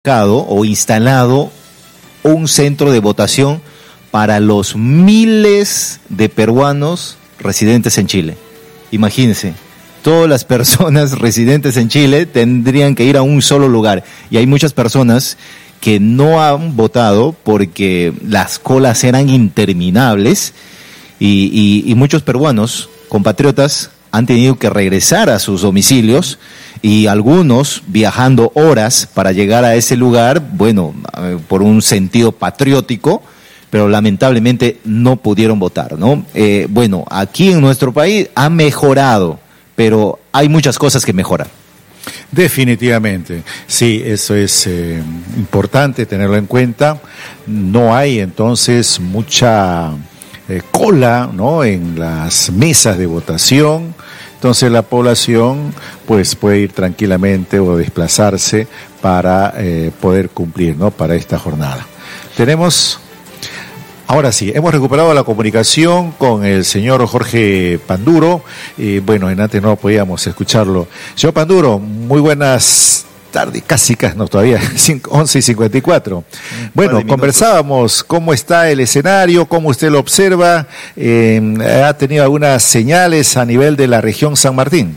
o instalado un centro de votación para los miles de peruanos residentes en Chile. Imagínense, todas las personas residentes en Chile tendrían que ir a un solo lugar. Y hay muchas personas que no han votado porque las colas eran interminables y muchos peruanos, compatriotas, han tenido que regresar a sus domicilios y algunos viajando horas para llegar a ese lugar, bueno, por un sentido patriótico, pero lamentablemente no pudieron votar, ¿no? Bueno, aquí en nuestro país ha mejorado, pero hay muchas cosas que mejorar. Definitivamente, sí, eso es importante tenerlo en cuenta. No hay entonces mucha cola, ¿no?, en las mesas de votación. Entonces la población pues puede ir tranquilamente o desplazarse para poder cumplir, ¿no?, para esta jornada. Ahora sí, hemos recuperado la comunicación con el señor Jorge Panduro. Bueno, antes no podíamos escucharlo. Señor Panduro, muy buenas tardes, casi no, todavía 11:54. Bueno, conversábamos cómo está el escenario, cómo usted lo observa. ¿Ha tenido algunas señales a nivel de la región San Martín?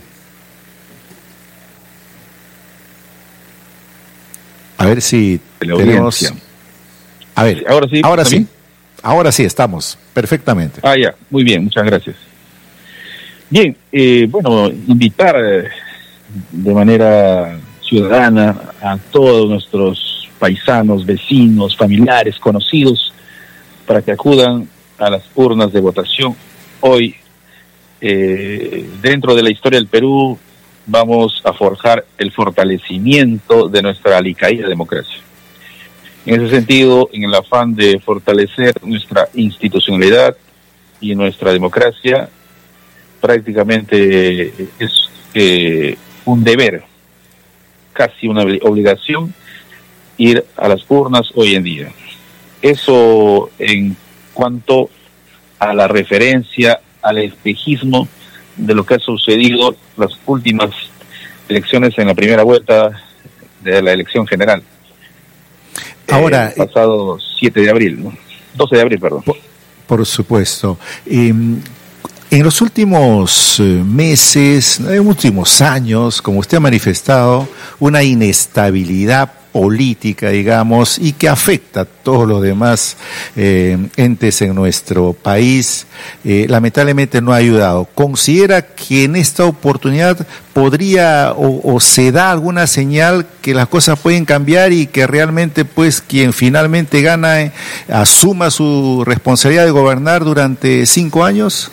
A ver si tenemos... A ver, ahora sí estamos, perfectamente. Ya, muy bien, muchas gracias. Bien, bueno, invitar de manera ciudadana a todos nuestros paisanos, vecinos, familiares, conocidos, para que acudan a las urnas de votación. Hoy, dentro de la historia del Perú, vamos a forjar el fortalecimiento de nuestra alicaída democracia. En ese sentido, en el afán de fortalecer nuestra institucionalidad y nuestra democracia, prácticamente es un deber, casi una obligación, ir a las urnas hoy en día. Eso en cuanto a la referencia al espejismo de lo que ha sucedido las últimas elecciones en la primera vuelta de la elección general. Ahora, pasado 7 de abril, ¿no? 12 de abril, perdón. Por supuesto. En los últimos meses, en los últimos años, como usted ha manifestado, una inestabilidad política, digamos, y que afecta a todos los demás entes en nuestro país, lamentablemente no ha ayudado. ¿Considera que en esta oportunidad podría o se da alguna señal que las cosas pueden cambiar y que realmente pues quien finalmente gana asuma su responsabilidad de gobernar durante 5 años?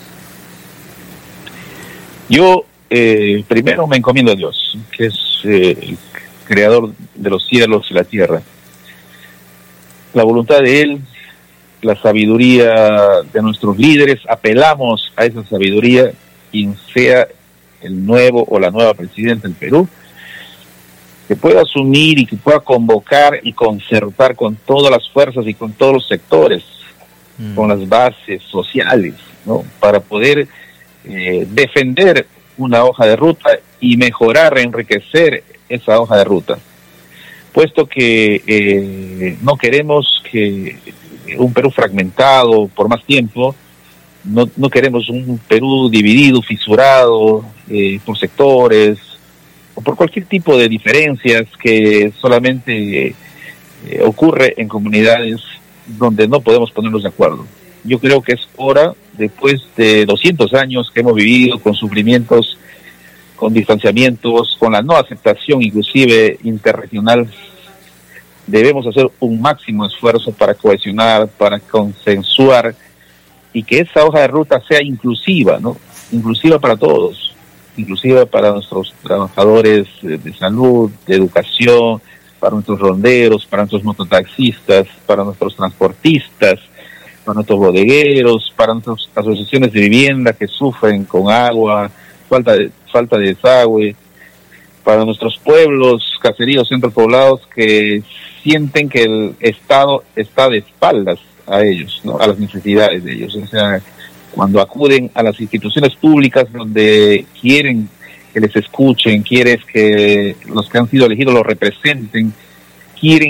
Yo primero me encomiendo a Dios, que es el creador de los cielos y la tierra. La voluntad de Él, la sabiduría de nuestros líderes, apelamos a esa sabiduría, quien sea el nuevo o la nueva presidenta del Perú, que pueda asumir y que pueda convocar y concertar con todas las fuerzas y con todos los sectores, con las bases sociales, ¿no?, para poder defender una hoja de ruta y mejorar, enriquecer esa hoja de ruta, puesto que no queremos que un Perú fragmentado por más tiempo, no queremos un Perú dividido, fisurado por sectores o por cualquier tipo de diferencias que solamente ocurre en comunidades donde no podemos ponernos de acuerdo. Yo creo que es hora, después de 200 años que hemos vivido con sufrimientos, con distanciamientos, con la no aceptación inclusive interregional, debemos hacer un máximo esfuerzo para cohesionar, para consensuar y que esa hoja de ruta sea inclusiva, ¿no? Inclusiva para todos, inclusiva para nuestros trabajadores de salud, de educación, para nuestros ronderos, para nuestros mototaxistas, para nuestros transportistas, para nuestros bodegueros, para nuestras asociaciones de vivienda que sufren con agua, falta de desagüe, para nuestros pueblos, caseríos, centros poblados que sienten que el Estado está de espaldas a ellos, ¿no?, a las necesidades de ellos. O sea, cuando acuden a las instituciones públicas donde quieren que les escuchen, quieren que los que han sido elegidos los representen, quieren